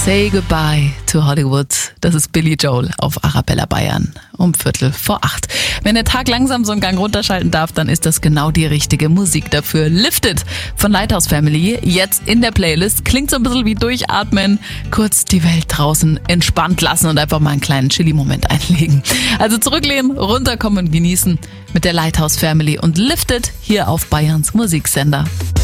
Say Goodbye to Hollywood. Das ist Billy Joel auf Arabella Bayern um 7:45. Wenn der Tag langsam so einen Gang runterschalten darf, dann ist das genau die richtige Musik dafür. Lifted von Lighthouse Family, jetzt in der Playlist. Klingt so ein bisschen wie durchatmen, kurz die Welt draußen entspannt lassen und einfach mal einen kleinen Chilli-Moment einlegen. Also zurücklehnen, runterkommen und genießen mit der Lighthouse Family und Lifted hier auf Bayerns Musiksender.